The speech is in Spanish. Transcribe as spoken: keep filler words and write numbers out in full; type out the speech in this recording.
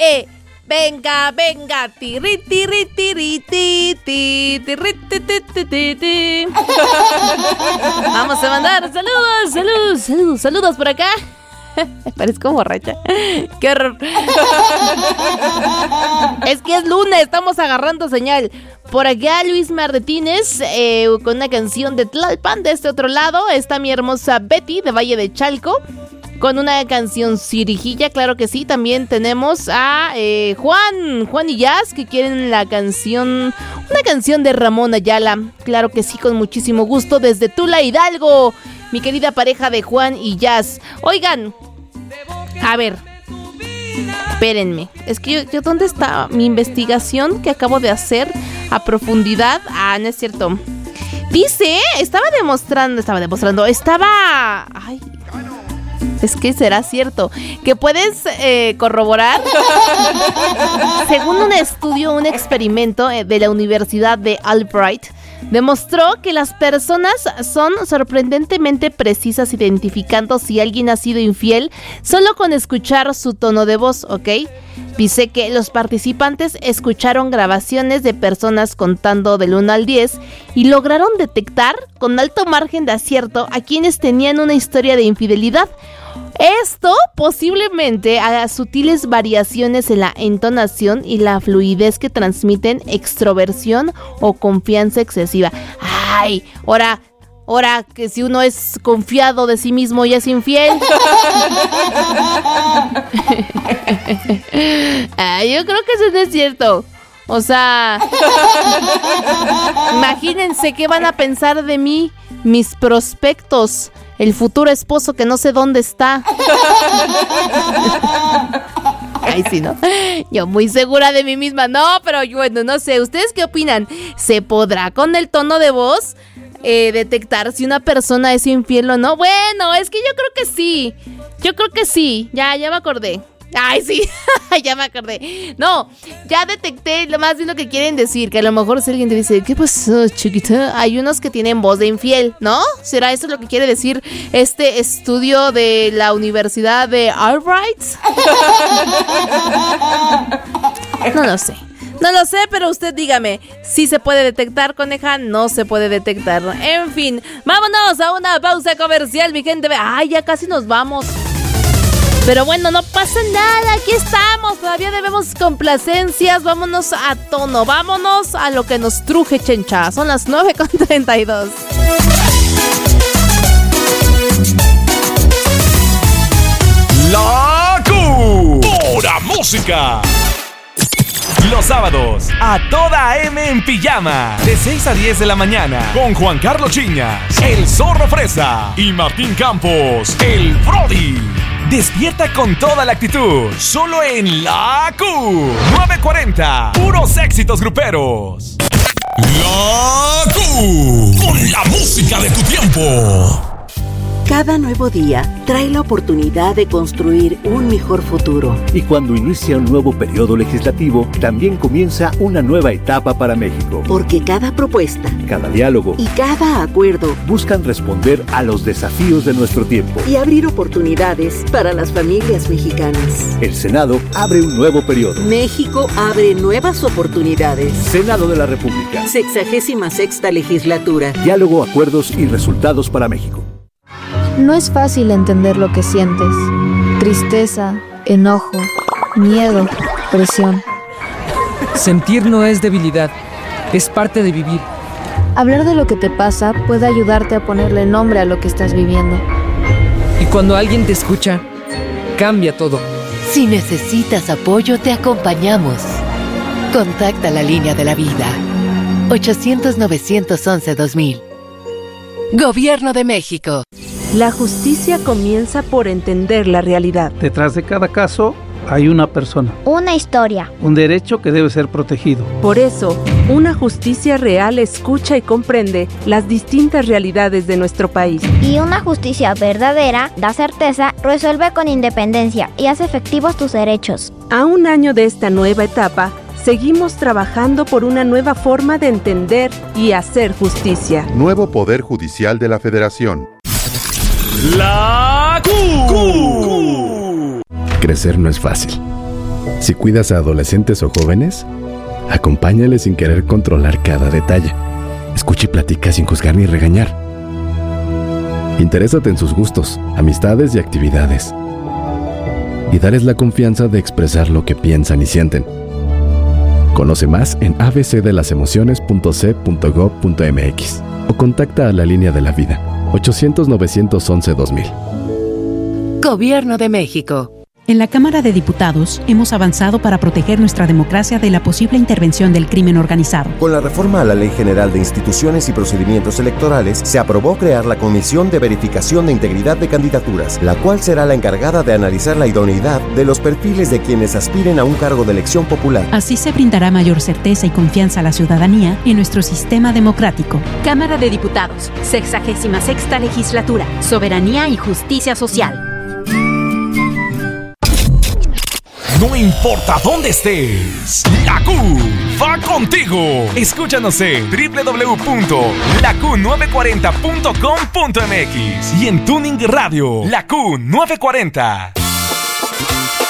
eh. Venga, venga, tiri, tiri, tiri, tiri, tiri, tiri, tiri, tiri. Vamos a mandar saludos, saludos, saludos, saludos por acá. Parezco borracha. Qué horror. Es que es lunes, estamos agarrando señal. Por acá Luis Martínez eh, con una canción de Tlalpan. De este otro lado está mi hermosa Betty de Valle de Chalco con una canción cirijilla, claro que sí. También tenemos a eh, Juan, Juan y Jazz, que quieren la canción, una canción de Ramón Ayala. Claro que sí, con muchísimo gusto, desde Tula Hidalgo, mi querida pareja de Juan y Jazz. Oigan, a ver, espérenme, es que yo, yo ¿dónde está mi investigación que acabo de hacer a profundidad? Ah, no es cierto. Dice, estaba demostrando, estaba demostrando, estaba... Ay... Es que será cierto que puedes eh, corroborar. Según un estudio, un experimento de la Universidad de Albright demostró que las personas son sorprendentemente precisas identificando si alguien ha sido infiel solo con escuchar su tono de voz, ¿ok? Dice que los participantes escucharon grabaciones de personas contando del uno al diez y lograron detectar con alto margen de acierto a quienes tenían una historia de infidelidad. Esto posiblemente a sutiles variaciones en la entonación y la fluidez que transmiten extroversión o confianza excesiva. Ay, ahora, ahora que si uno es confiado de sí mismo y es infiel. Ay, yo creo que eso no es cierto. O sea, imagínense qué van a pensar de mí mis prospectos. El futuro esposo que no sé dónde está. Ay, sí, ¿no? Yo muy segura de mí misma. No, pero yo, bueno, no sé. ¿Ustedes qué opinan? ¿Se podrá con el tono de voz eh, detectar si una persona es infiel o no? Bueno, es que yo creo que sí. Yo creo que sí. Ya, ya me acordé. Ay, sí, ya me acordé. No, ya detecté lo más bien lo que quieren decir. Que a lo mejor si alguien te dice, ¿qué pasó, chiquita? Hay unos que tienen voz de infiel, ¿no? ¿Será eso lo que quiere decir este estudio de la Universidad de Albright? No lo sé. No lo sé, pero usted dígame, ¿sí se puede detectar, coneja? No se puede detectar. En fin, vámonos a una pausa comercial, mi gente. Ay, ya casi nos vamos. Pero bueno, no pasa nada, aquí estamos, todavía debemos complacencias, vámonos a tono, vámonos a lo que nos truje, chencha. Son las nueve con treinta y dos. La Q, pura música. Los sábados, a toda M en pijama, de seis a diez de la mañana, con Juan Carlos Chiñas, el Zorro Fresa y Martín Campos, el Brody. Despierta con toda la actitud, solo en La Q, nueve cuarenta, puros éxitos gruperos. La Q, con la música de tu tiempo. Cada nuevo día trae la oportunidad de construir un mejor futuro. Y cuando inicia un nuevo periodo legislativo, también comienza una nueva etapa para México. Porque cada propuesta, cada diálogo y cada acuerdo buscan responder a los desafíos de nuestro tiempo y abrir oportunidades para las familias mexicanas. El Senado abre un nuevo periodo. México abre nuevas oportunidades. Senado de la República. Sexagésima sexta legislatura. Diálogo, acuerdos y resultados para México. No es fácil entender lo que sientes. Tristeza, enojo, miedo, presión. Sentir no es debilidad, es parte de vivir. Hablar de lo que te pasa puede ayudarte a ponerle nombre a lo que estás viviendo. Y cuando alguien te escucha, cambia todo. Si necesitas apoyo, te acompañamos. Contacta la línea de la vida. ochocientos, novecientos once, dos mil. Gobierno de México. La justicia comienza por entender la realidad. Detrás de cada caso hay una persona. Una historia. Un derecho que debe ser protegido. Por eso, una justicia real escucha y comprende las distintas realidades de nuestro país. Y una justicia verdadera da certeza, resuelve con independencia y hace efectivos tus derechos. A un año de esta nueva etapa, seguimos trabajando por una nueva forma de entender y hacer justicia. Nuevo Poder Judicial de la Federación. La Q. Crecer no es fácil. Si cuidas a adolescentes o jóvenes, acompáñales sin querer controlar cada detalle. Escucha y platica sin juzgar ni regañar. Interésate en sus gustos, amistades y actividades. Y dales la confianza de expresar lo que piensan y sienten. Conoce más en a b c de las emociones punto c punto gov punto m x o contacta a la línea de la vida ochocientos, novecientos once, dos mil. Gobierno de México. En la Cámara de Diputados hemos avanzado para proteger nuestra democracia de la posible intervención del crimen organizado. Con la reforma a la Ley General de Instituciones y Procedimientos Electorales, se aprobó crear la Comisión de Verificación de Integridad de Candidaturas, la cual será la encargada de analizar la idoneidad de los perfiles de quienes aspiren a un cargo de elección popular. Así se brindará mayor certeza y confianza a la ciudadanía en nuestro sistema democrático. Cámara de Diputados, sexagésima sexta legislatura, soberanía y justicia social. No importa dónde estés, la Q va contigo. Escúchanos en doble u doble u doble u punto la q nueve cuarenta punto com punto m x y en Tuning Radio, la Q novecientos cuarenta.